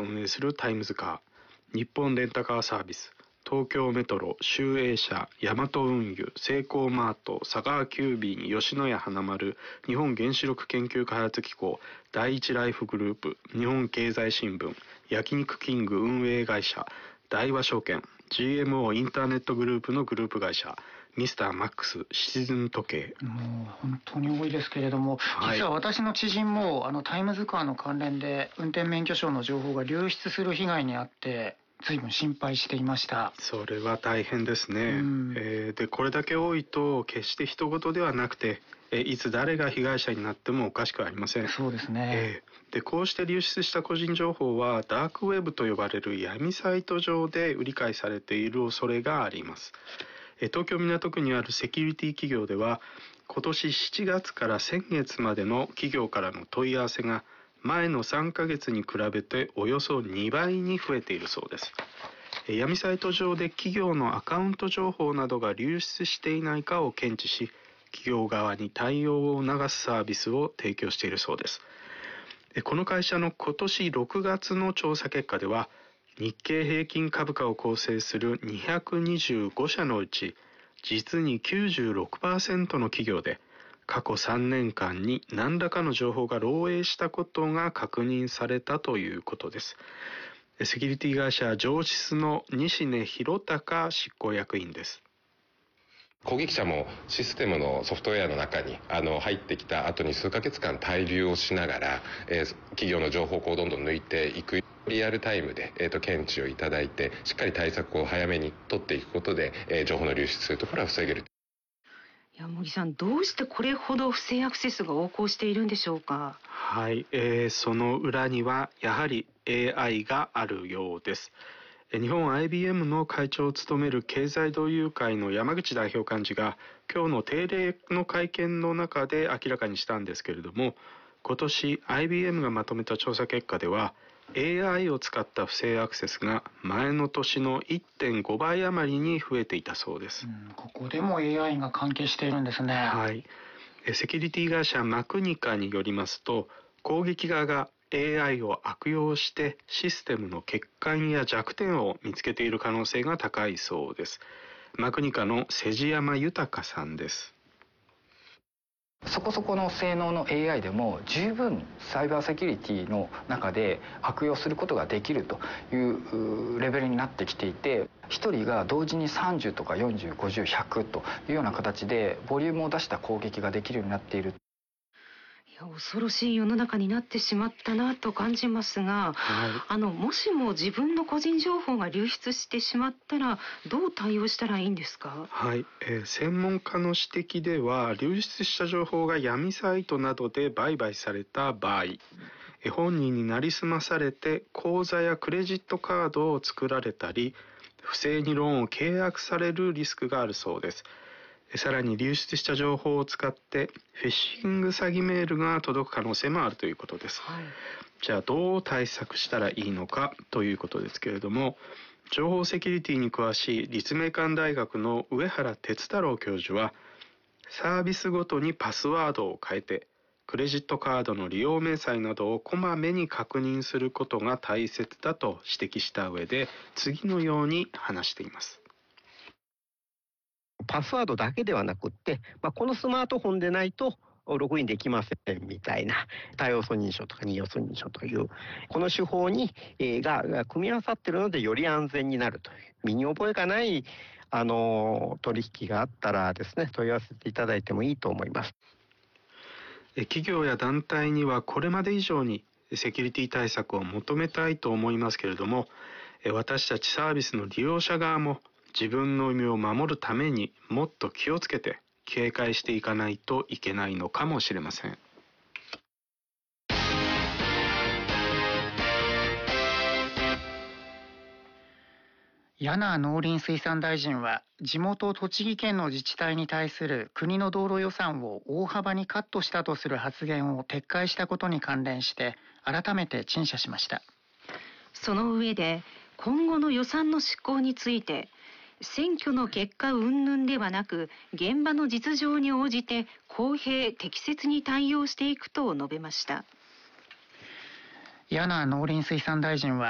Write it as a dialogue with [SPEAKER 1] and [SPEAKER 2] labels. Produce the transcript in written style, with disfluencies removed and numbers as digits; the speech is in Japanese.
[SPEAKER 1] 運営するタイムズカー、日本レンタカーサービス、東京メトロ、集英社、ヤマト運輸、セイコーマート、佐川急便、吉野家花丸、日本原子力研究開発機構、第一ライフグループ、日本経済新聞、焼肉キング運営会社、大和証券、GMO インターネットグループのグループ会社、ミスターマックス、シチズン時計。
[SPEAKER 2] もう本当に多いですけれども、実は私の知人もタイムズカーの関連で運転免許証の情報が流出する被害に遭って随分心配していました。
[SPEAKER 1] それは大変ですね。でこれだけ多いと決して人事ではなくて、いつ誰が被害者になってもおかしくありません。
[SPEAKER 2] そうですね。
[SPEAKER 1] でこうして流出した個人情報はダークウェブと呼ばれる闇サイト上で売り買いされている恐れがあります。東京港区にあるセキュリティ企業では今年7月から先月までの企業からの問い合わせが前の3ヶ月に比べておよそ2倍に増えているそうです。闇サイト上で企業のアカウント情報などが流出していないかを検知し、企業側に対応を促すサービスを提供しているそうです。この会社の今年6月の調査結果では、日経平均株価を構成する225社のうち、実に 96% の企業で、過去3年間に何らかの情報が漏洩したことが確認されたということです。セキュリティ会社ジョーシスの西根博隆執行役員です。
[SPEAKER 3] 攻撃者もシステムのソフトウェアの中に入ってきた後に数ヶ月間滞留をしながら、企業の情報をどんどん抜いていく。リアルタイムで、検知をいただいてしっかり対策を早めに取っていくことで、情報の流出というところは防げる。
[SPEAKER 4] 茂木さん、どうしてこれほど不正アクセスが横行しているんでしょうか。
[SPEAKER 1] はい、その裏にはやはり AI があるようです。日本 IBM の会長を務める経済同友会の山口代表幹事が今日の定例の会見の中で明らかにしたんですけれども、今年 IBM がまとめた調査結果では AI を使った不正アクセスが前の年の 1.5 倍余りに増えていたそうです。
[SPEAKER 2] ここでも AI が関係しているんですね。
[SPEAKER 1] はい。セキュリティ会社マクニカによりますと、攻撃側が AI を悪用してシステムの欠陥や弱点を見つけている可能性が高いそうです。マクニカの瀬地山豊さんです。
[SPEAKER 5] そこそこの性能の AI でも十分サイバーセキュリティの中で悪用することができるというレベルになってきていて、1人が同時に30とか40、50、100というような形でボリュームを出した攻撃ができるようになっている。
[SPEAKER 4] 恐ろしい世の中になってしまったなと感じますが、もしも自分の個人情報が流出してしまったらどう対応したらいいんですか。
[SPEAKER 1] はい、専門家の指摘では、流出した情報が闇サイトなどで売買された場合、本人になりすまされて口座やクレジットカードを作られたり、不正にローンを契約されるリスクがあるそうです。さらに流出した情報を使ってフィッシング詐欺メールが届く可能性もあるということです。じゃあどう対策したらいいのかということですけれども、情報セキュリティに詳しい立命館大学の上原哲太郎教授は、サービスごとにパスワードを変えてクレジットカードの利用明細などをこまめに確認することが大切だと指摘した上で、次のように話しています。
[SPEAKER 6] パスワードだけではなくって、このスマートフォンでないとログインできませんみたいな、多要素認証とか二要素認証というこの手法にが組み合わさっているので、より安全になるという、身に覚えがない取引があったらですね、問い合わせていただいてもいいと思います。
[SPEAKER 1] 企業や団体にはこれまで以上にセキュリティ対策を求めたいと思いますけれども、私たちサービスの利用者側も自分の身を守るためにもっと気をつけて警戒していかないといけないのかもしれません。
[SPEAKER 2] 柳農林水産大臣は地元栃木県の自治体に対する国の道路予算を大幅にカットしたとする発言を撤回したことに関連して改めて陳謝しました。
[SPEAKER 4] その上で今後の予算の執行について、選挙の結果云々ではなく現場の実情に応じて公平適切に対応していくと述べました。
[SPEAKER 2] 柳農林水産大臣は